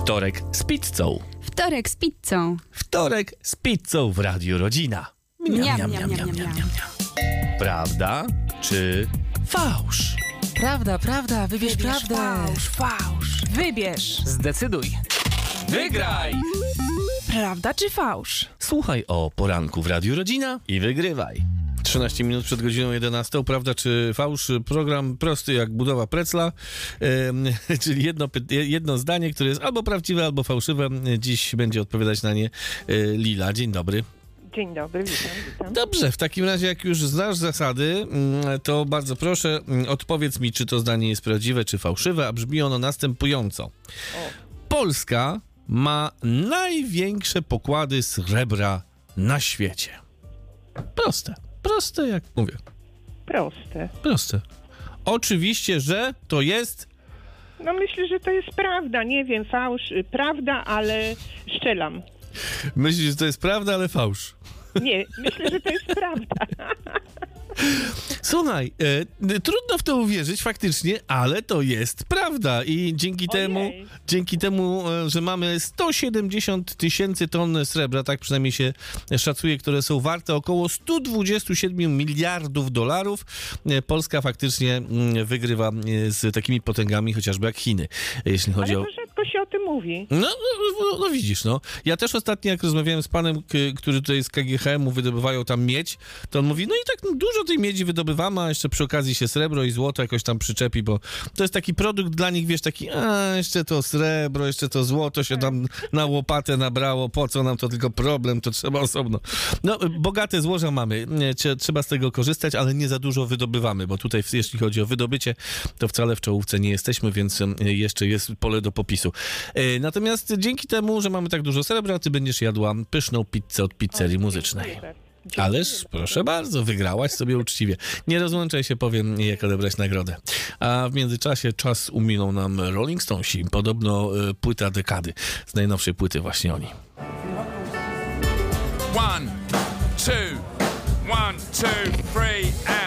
Wtorek z pizzą. Wtorek z pizzą. Wtorek z pizzą w Radiu Rodzina. Miam. Prawda czy fałsz? Prawda, wybierz prawdę. Fałsz. Wybierz. Zdecyduj. Wygraj! Prawda czy fałsz? Słuchaj o poranku w Radiu Rodzina i wygrywaj. 13 minut przed godziną 11. Prawda czy fałsz? Program prosty jak budowa precla, czyli jedno zdanie, które jest albo prawdziwe, albo fałszywe. Dziś będzie odpowiadać na nie Lila. Dzień dobry. Dzień dobry, witam. Dobrze, w takim razie jak już znasz zasady, to bardzo proszę, odpowiedz mi, czy to zdanie jest prawdziwe, czy fałszywe, a brzmi ono następująco. Polska ma największe pokłady srebra na świecie. Proste jak mówię. Proste. Oczywiście, że to jest... No myślę, że to jest prawda, nie wiem, fałsz, prawda, ale szczelam. Myślisz, że to jest prawda, ale fałsz. Nie, myślę, że to jest prawda. Słuchaj, trudno w to uwierzyć faktycznie, ale to jest prawda i dzięki temu, że mamy 170 000 ton srebra, tak przynajmniej się szacuje, które są warte około 127 miliardów dolarów, Polska faktycznie wygrywa z takimi potęgami chociażby jak Chiny, jeśli chodzi ale to rzadko się o tym mówi. No widzisz, no. Ja też ostatnio, jak rozmawiałem z panem, który tutaj z KGHM-u wydobywają tam miedź, to on mówi, no i tak dużo tej miedzi wydobywamy, a jeszcze przy okazji się srebro i złoto jakoś tam przyczepi, bo to jest taki produkt dla nich, wiesz, taki, jeszcze to srebro, jeszcze to złoto się tam na łopatę nabrało, po co nam to, tylko problem, to trzeba osobno. No, bogate złoża mamy, trzeba z tego korzystać, ale nie za dużo wydobywamy, bo tutaj, jeśli chodzi o wydobycie, to wcale w czołówce nie jesteśmy, więc jeszcze jest pole do popisu. Natomiast dzięki temu, że mamy tak dużo srebra, ty będziesz jadła pyszną pizzę od pizzerii muzycznej. Ależ, proszę bardzo, wygrałaś sobie uczciwie. Nie rozłączaj się, powiem, jak odebrać nagrodę. A w międzyczasie czas uminął nam Rolling Stonesi. Podobno płyta dekady. Z najnowszej płyty właśnie oni. 1, 2, 1, 2, 3